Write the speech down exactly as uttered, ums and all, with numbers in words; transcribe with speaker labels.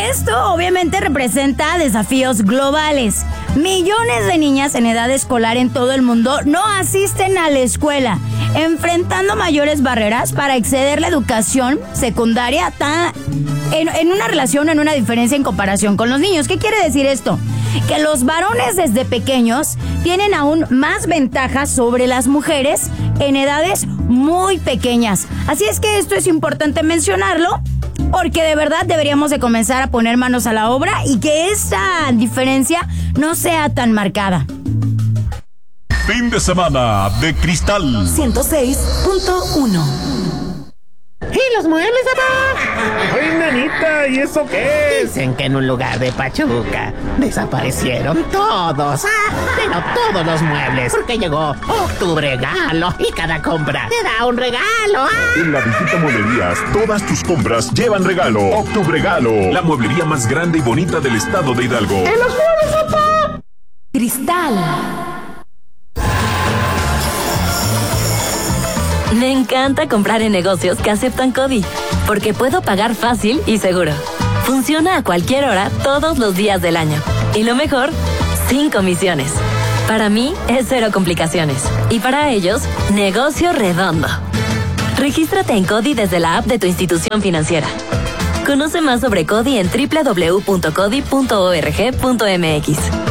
Speaker 1: esto obviamente representa desafíos globales. Millones de niñas en edad escolar en todo el mundo no asisten a la escuela, enfrentando mayores barreras para acceder a la educación secundaria ta- en, en una relación, en una diferencia en comparación con los niños. ¿Qué quiere decir esto? Que los varones desde pequeños tienen aún más ventajas sobre las mujeres en edades muy pequeñas. Así es que esto es importante mencionarlo, porque de verdad deberíamos de comenzar a poner manos a la obra y que esta diferencia no sea tan marcada.
Speaker 2: Fin de semana de Cristal
Speaker 3: ciento seis punto uno.
Speaker 4: ¿Y los muebles, papá?
Speaker 5: Oye, nanita, ¿y eso qué es?
Speaker 4: Dicen que en un lugar de Pachuca desaparecieron todos. Ah, pero todos los muebles. Porque llegó Octubre Regalo y cada compra te da un regalo. Ah.
Speaker 2: En la visita Mueblerías, todas tus compras llevan regalo. Octubre Regalo, la mueblería más grande y bonita del estado de Hidalgo.
Speaker 4: ¡En los muebles, papá!
Speaker 3: Cristal.
Speaker 6: Me encanta comprar en negocios que aceptan CODI, porque puedo pagar fácil y seguro. Funciona a cualquier hora, todos los días del año. Y lo mejor, sin comisiones. Para mí, es cero complicaciones. Y para ellos, negocio redondo. Regístrate en CODI desde la app de tu institución financiera. Conoce más sobre CODI en doble u doble u doble u punto codi punto org punto m x.